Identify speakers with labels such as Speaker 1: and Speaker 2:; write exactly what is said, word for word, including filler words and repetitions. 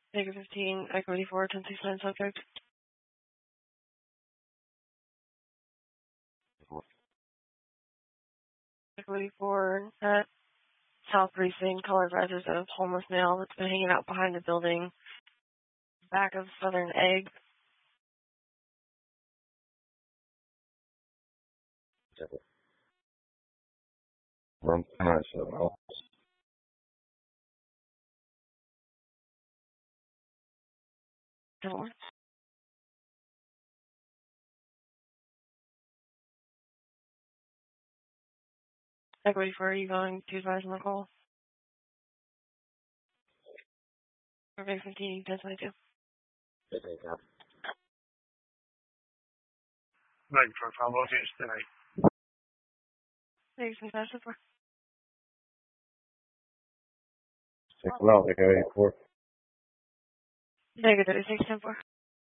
Speaker 1: Negative fifteen, equity four, ten six nine subject. Equity four, at South Precinct, caller advises a homeless male that's been hanging out behind the building, back of Southern Egg.
Speaker 2: From commercial.
Speaker 1: Door. Equity four, are you going to advise on the call? Okay, fifteen, ten twenty-two.
Speaker 3: Ready for Bravo News tonight.
Speaker 1: Thanks, Natasha. For
Speaker 2: Check them out. They got eight four.
Speaker 1: negative thirty-six, ten four.